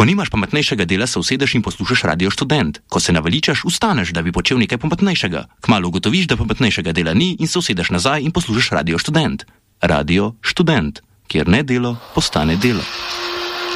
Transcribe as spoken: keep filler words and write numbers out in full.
Ko nimaš pametnejšega dela, se usedeš in poslušaš Radio Študent. Ko se naveličaš, ustaneš, da bi počel nekaj pametnejšega. Kmalu ugotoviš, da pametnejšega dela ni in se usedeš nazaj in poslušaš Radio Študent. Radio Študent, kjer ne delo postane delo.